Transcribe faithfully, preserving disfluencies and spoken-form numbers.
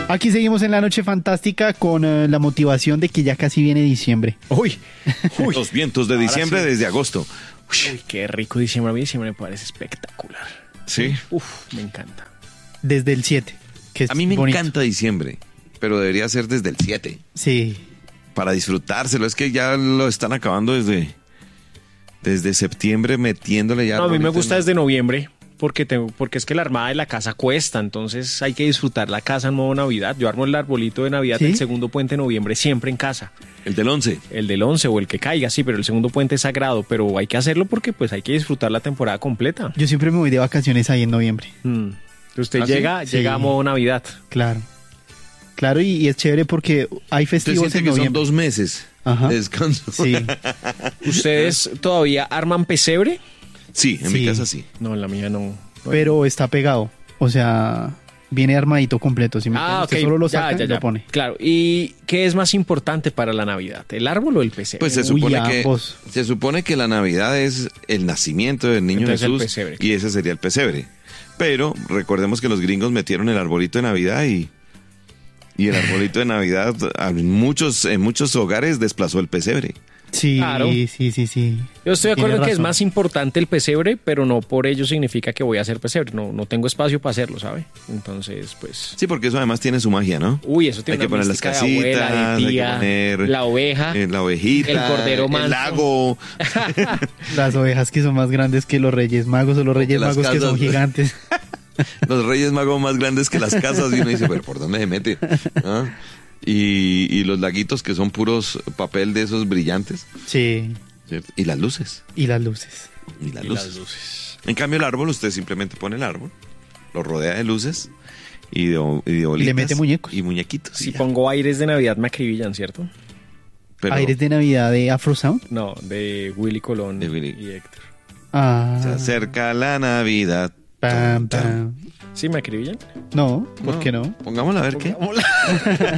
Aquí seguimos en la noche fantástica con uh, la motivación de que ya casi viene diciembre. Uy, uy. Los vientos de diciembre sí. desde agosto. Uy, qué rico diciembre. A mí diciembre me parece espectacular. Sí. Uf, me encanta. Desde el siete, que es A mí me bonito. encanta diciembre, pero debería ser desde el siete. Sí. Para disfrutárselo. Es que ya lo están acabando desde, desde septiembre metiéndole ya. No, a mí me arbolito gusta en- desde noviembre. Porque tengo, porque es que la armada de la casa cuesta, entonces hay que disfrutar la casa en modo Navidad. Yo armo el arbolito de Navidad ¿Sí? el segundo puente de noviembre siempre en casa. El del once. El del once o el que caiga, sí, pero el segundo puente es sagrado. Pero hay que hacerlo porque pues hay que disfrutar la temporada completa. Yo siempre me voy de vacaciones ahí en noviembre. Mm. Usted ¿Ah, sí? llega, Sí. llega a modo Navidad. Claro. Claro, y, y es chévere porque hay Usted festivos siente en que son noviembre. dos meses Ajá. de descanso. Sí. ¿Ustedes todavía arman pesebre? Sí, en Sí. mi casa sí. No, en la mía no. Pero está pegado. O sea, viene armadito completo. Si me Ah, entiendes. Usted ok. solo lo Ya, saca ya, y ya. lo pone. Claro. ¿Y qué es más importante para la Navidad? ¿El árbol o el pesebre? Pues se Uy, supone que ambos. se supone que la Navidad es el nacimiento del niño Entonces, el Jesús pesebre. y ese sería el pesebre. Pero recordemos que los gringos metieron el arbolito de Navidad y y el arbolito de Navidad en muchos en muchos hogares desplazó el pesebre. Sí, Claro. sí, sí, sí. Yo estoy de acuerdo Tiene en que es razón. más importante el pesebre, pero no por ello significa que voy a hacer pesebre. No, no tengo espacio para hacerlo, ¿sabe? Entonces, pues... Sí, porque eso además tiene su magia, ¿no? Uy, eso tiene Hay que una poner las mística de casitas, abuela, de hay que tía, poner la oveja, eh, la ovejita, el cordero manso. el lago. Las ovejas que son más grandes que los Reyes Magos o los Reyes las Magos que son casas. gigantes. Los Reyes Magos más grandes que las casas y uno dice, pero ¿por dónde se mete? ¿Ah? Y, y los laguitos que son puros papel de esos brillantes, Sí. ¿cierto? Y las luces. Y las luces. Y las, y luces. las luces. En cambio el árbol, usted simplemente pone el árbol, lo rodea de luces y de, y de bolitas. mete muñecos. Y muñequitos. Si y ya. pongo aires de Navidad me acribillan, ¿cierto? Pero Aires de Navidad de Afro Sound. No, de Willy Colón De Willy. y Héctor. Ah. se acerca la Navidad. Pam, Tum, tum. pam. ¿Sí me acribillan? No, ¿por No, qué no? Pongámosla a ver qué. Pongámosla.